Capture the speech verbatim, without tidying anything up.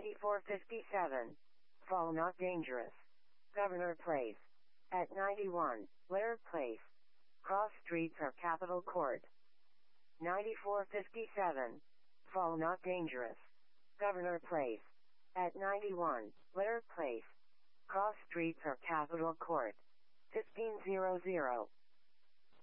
ninety-four fifty-seven. Fall Not Dangerous. Governor Place. At ninety-one, Blair Place. Cross Street or Capitol Court. ninety-four fifty-seven. Fall Not Dangerous. Governor Place. At ninety-one, Blair Place. Cross Street or Capitol Court. fifteen hundred.